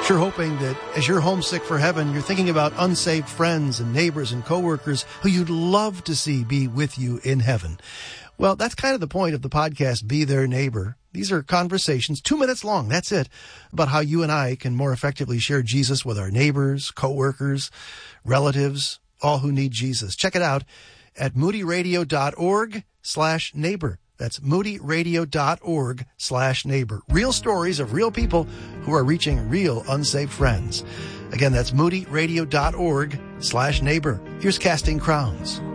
Sure hoping that as you're homesick for heaven, you're thinking about unsaved friends and neighbors and coworkers who you'd love to see be with you in heaven. Well, that's kind of the point of the podcast, Be Their Neighbor. These are conversations, 2 minutes long, that's it, about how you and I can more effectively share Jesus with our neighbors, coworkers, relatives, all who need Jesus. Check it out at moodyradio.org/neighbor. That's moodyradio.org/neighbor. Real stories of real people who are reaching real unsaved friends. Again, that's moodyradio.org/neighbor. Here's Casting Crowns.